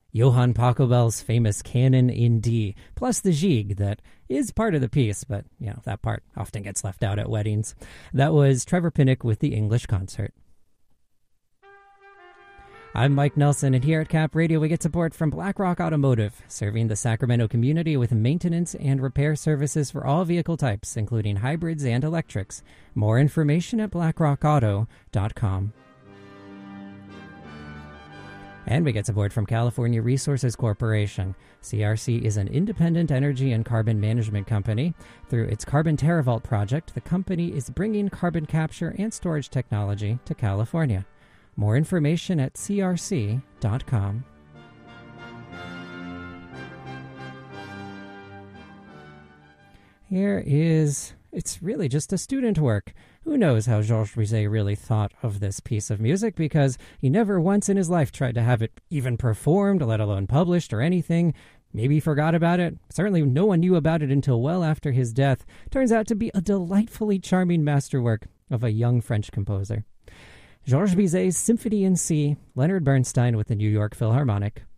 Johann Pachelbel's famous Canon in D, plus the Gigue that is part of the piece, but, that part often gets left out at weddings. That was Trevor Pinnock with the English Concert. I'm Mike Nelson, and here at Cap Radio we get support from BlackRock Automotive, serving the Sacramento community with maintenance and repair services for all vehicle types, including hybrids and electrics. More information at blackrockauto.com. And we get support from California Resources Corporation. CRC is an independent energy and carbon management company. Through its Carbon TerraVault project, the company is bringing carbon capture and storage technology to California. More information at crc.com. It's really just a student work. Who knows how Georges Bizet really thought of this piece of music, because he never once in his life tried to have it even performed, let alone published or anything. Maybe he forgot about it. Certainly no one knew about it until well after his death. Turns out to be a delightfully charming masterwork of a young French composer. Georges Bizet's Symphony in C, Leonard Bernstein with the New York Philharmonic.